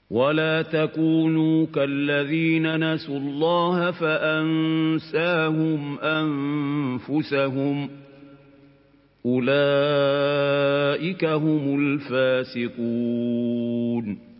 ولا تكونوا كالذين نسوا الله فأنساهم أنفسهم أولئك هم الفاسقون